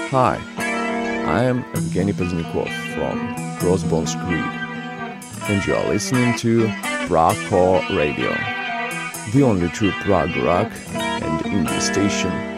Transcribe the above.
Hi, I am Evgeny Poznikov from Crossbones Creed, and you are listening to Prague Core Radio, the only true Prague rock and indie station